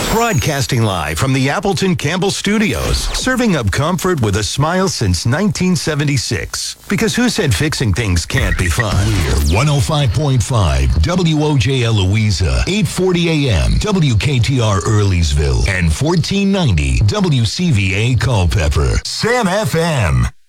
Broadcasting live from the Appleton Campbell Studios, serving up comfort with a smile since 1976. Because who said fixing things can't be fun? We're 105.5 WOJL Louisa, 840 AM, WKTR Earleysville, and 1490 WCVA Culpeper. Sam FM.